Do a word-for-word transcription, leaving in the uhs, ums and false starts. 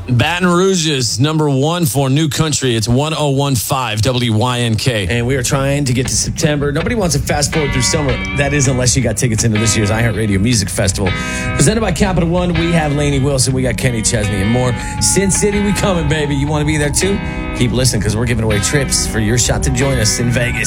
Baton Rouge's number one for New Country. It's one oh one point five W Y N K. And we are trying to get to September. Nobody wants to fast forward through summer. That is, unless you got tickets into this year's iHeartRadio Music Festival. Presented by Capital One, we have Lainey Wilson, we got Kenny Chesney, and more. Sin City, we coming, baby. You want to be there too? Keep listening, because we're giving away trips for your shot to join us in Vegas.